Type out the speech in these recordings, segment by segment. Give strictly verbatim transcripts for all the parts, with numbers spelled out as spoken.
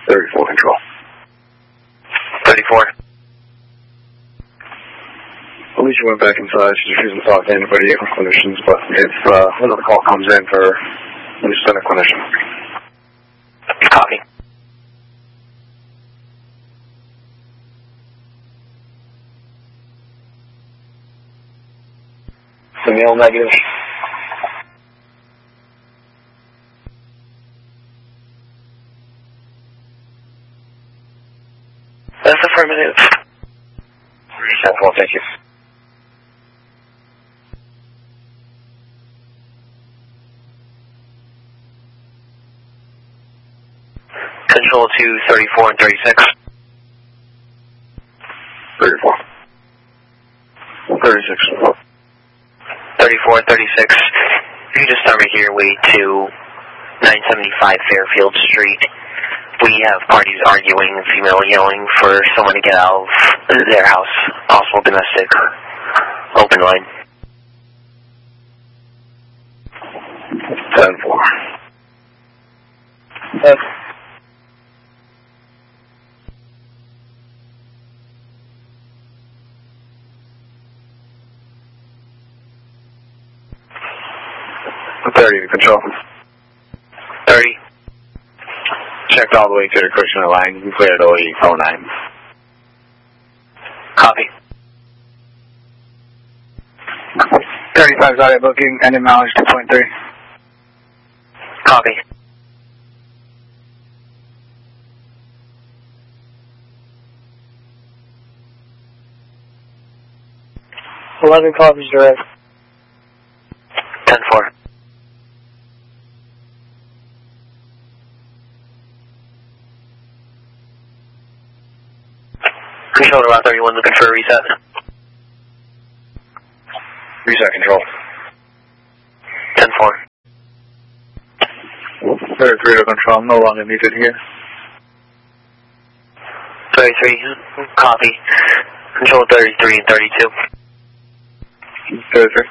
thirty-four control. thirty-four. Alicia went back inside. She's refusing to talk to anybody or clinicians, but if uh, another call comes in for her, we'll send a clinician. Copy. The male negative. That's affirmative. Well, thank you. Control to thirty-four and thirty-six. thirty-four. thirty-six. thirty-four and thirty-six. You just start making your way to nine seventy-five Fairfield Street. We have parties arguing, female yelling for someone to get out of their house. Possible domestic. Open line. ten four. Yes. thirty to control. thirty. Checked all the way to the Cushner line. You can clear it away, phone nine. Copy. thirty-five Zodiac booking, ending mileage two point three. Copy. eleven copies direct. ten four. Control to Route thirty-one, looking for a reset. Reset control. ten four. thirty-three to control, I'm no longer needed here. thirty-three, copy. Control thirty-three and thirty-two. thirty-three.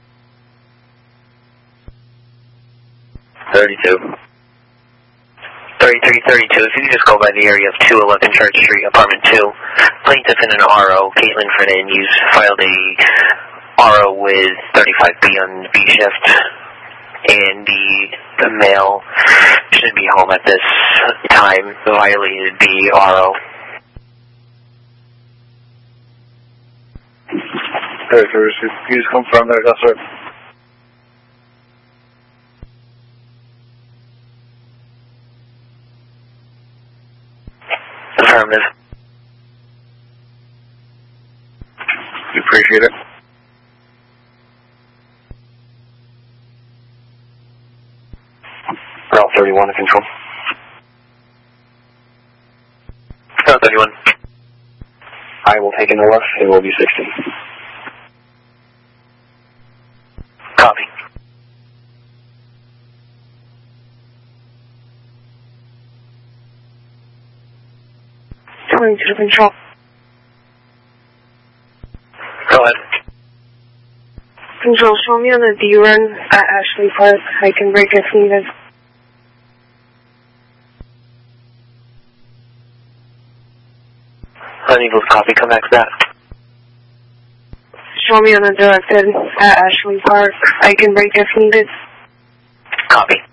thirty-two. thirty-three thirty-two, if you could just go by the area of two eleven Church Street, apartment two. Plaintiff in an R O, Caitlin Fernandez, filed a R O with thirty-five B on B shift. And the, the male should be home at this time, violated the R O. thirty-three, please confirm that, that's right. Affirmative. We appreciate it. Route thirty-one to control. Route thirty-one. I will take in the left, it will be sixty. Copy. twenty to control. Go ahead. Control, show me on the D-run at Ashley Park. I can break if needed. Unequal copy, come back to that. Show me on the directed at Ashley Park. I can break if needed. Copy.